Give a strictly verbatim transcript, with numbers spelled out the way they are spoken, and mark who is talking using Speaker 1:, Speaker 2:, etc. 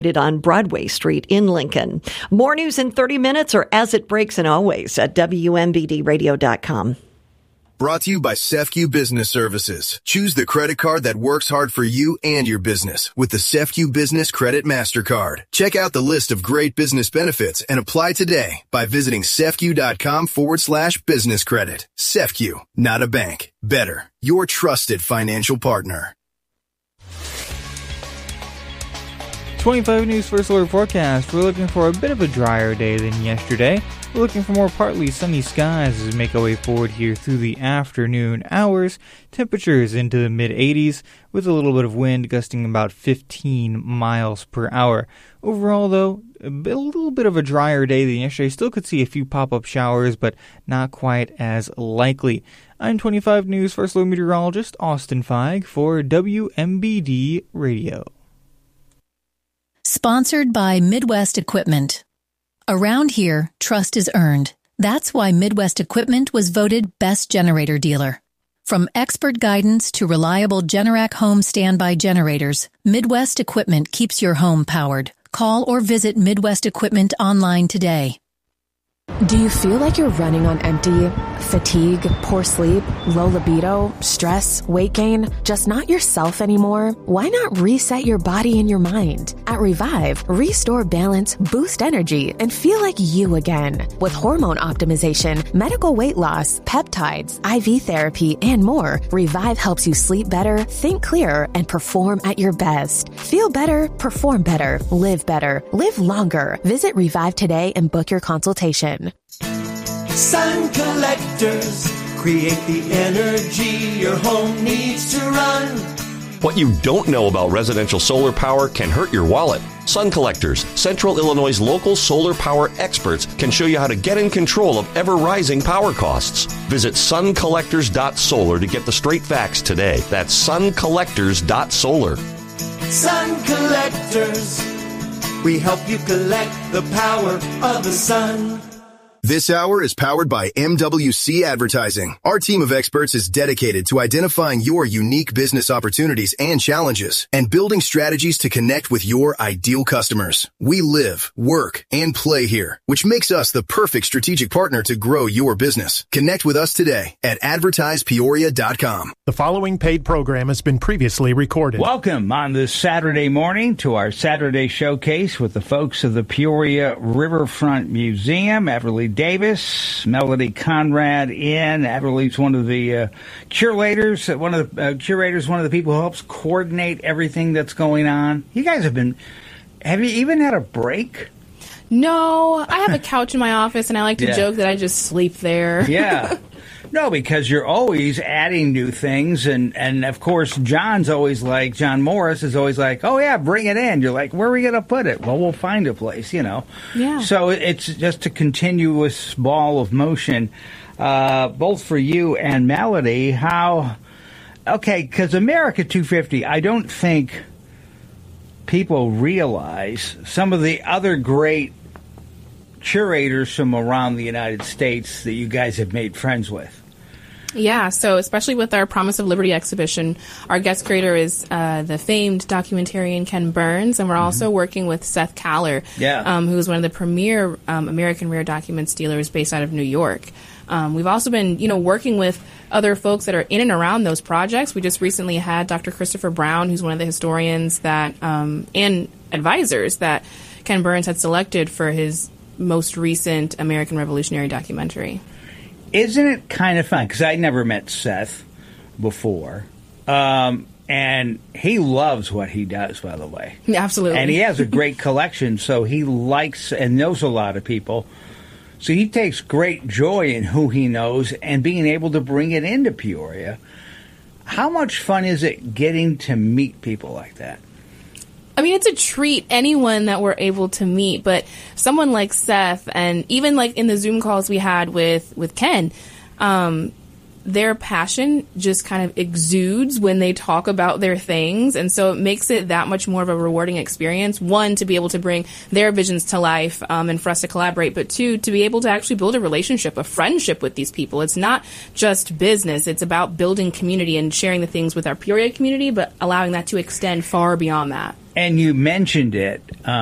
Speaker 1: on Broadway Street in Lincoln. More news in thirty minutes or as it breaks and always at W M B D radio dot com.
Speaker 2: Brought to you by C E F Q Business Services. Choose the credit card that works hard for you and your business with the C E F Q Business Credit MasterCard. Check out the list of great business benefits and apply today by visiting cefq.com forward slash business credit. C E F Q, not a bank. Better, your trusted financial partner.
Speaker 3: twenty-five News First Alert Forecast. We're looking for a bit of a drier day than yesterday. We're looking for more partly sunny skies as we make our way forward here through the afternoon hours. Temperatures into the mid eighties with a little bit of wind gusting about fifteen miles per hour. Overall, though, a, bit, a little bit of a drier day than yesterday. Still could see a few pop-up showers, but not quite as likely. I'm twenty-five News First Alert Meteorologist Austin Feig for W M B D Radio.
Speaker 4: Sponsored by Midwest Equipment. Around here, trust is earned. That's why Midwest Equipment was voted Best Generator Dealer. From expert guidance to reliable Generac home standby generators, Midwest Equipment keeps your home powered. Call or visit Midwest Equipment online today.
Speaker 5: Do you feel like you're running on empty? Fatigue, poor sleep, low libido, stress, weight gain, just not yourself anymore? Why not reset your body and your mind? At Revive, restore balance, boost energy, and feel like you again. With hormone optimization, medical weight loss, peptides, I V therapy, and more, Revive helps you sleep better, think clearer, and perform at your best. Feel better, perform better, live better, live longer. Visit Revive today and book your consultation.
Speaker 6: Sun collectors create the energy your home needs to run.
Speaker 7: What you don't know about residential solar power can hurt your wallet. Sun Collectors, Central Illinois' local solar power experts, can show you how to get in control of ever-rising power costs. Visit sun collectors dot solar to get the straight facts today. That's sun collectors dot solar.
Speaker 6: Sun Collectors, we help you collect the power of the sun.
Speaker 2: This hour is powered by M W C Advertising. Our team of experts is dedicated to identifying your unique business opportunities and challenges and building strategies to connect with your ideal customers. We live, work, and play here, which makes us the perfect strategic partner to grow your business. Connect with us today at advertise peoria dot com.
Speaker 8: The following paid program has been previously recorded.
Speaker 9: Welcome on this Saturday morning to our Saturday showcase with the folks of the Peoria Riverfront Museum. Everly Davis, Melody Conrad in. Everly's one of the uh, curators, one of the uh, curators, one of the people who helps coordinate everything that's going on. You guys have been, have you even had a break?
Speaker 10: No, I have a couch in my office, and I like to
Speaker 9: Yeah.
Speaker 10: joke that I just sleep there.
Speaker 9: Yeah. No, because you're always adding new things, and, and of course, John's always like, John Morris is always like, oh, yeah, bring it in. You're like, where are we going to put it? Well, we'll find a place, you know.
Speaker 10: Yeah.
Speaker 9: So it's just a continuous ball of motion, uh, both for you and Melody. How, okay, because America two fifty, I don't think people realize some of the other great curators from around the United States that you guys have made friends with.
Speaker 10: Yeah, so especially with our Promise of Liberty exhibition, our guest curator is uh, the famed documentarian Ken Burns, and we're mm-hmm. also working with Seth Kaller,
Speaker 9: yeah.
Speaker 10: um, who is one of the premier um, American Rare Documents dealers based out of New York. Um, we've also been, you know, working with other folks that are in and around those projects. We just recently had Doctor Christopher Brown, who's one of the historians that um, and advisors that Ken Burns had selected for his most recent American Revolutionary documentary.
Speaker 9: Isn't it kind of fun? Because I never met Seth before. Um, and he loves what he does, by the way.
Speaker 10: Absolutely.
Speaker 9: And he has a great collection, so he likes and knows a lot of people. So he takes great joy in who he knows and being able to bring it into Peoria. How much fun is it getting to meet people like that?
Speaker 10: I mean, it's a treat, anyone that we're able to meet, but someone like Seth, and even like in the Zoom calls we had with, with Ken, um, their passion just kind of exudes when they talk about their things, and so it makes it that much more of a rewarding experience. One, to be able to bring their visions to life, um, and for us to collaborate, but two, to be able to actually build a relationship, a friendship with these people. It's not just business. It's about building community and sharing the things with our Peoria community, but allowing that to extend far beyond that.
Speaker 9: and you mentioned it.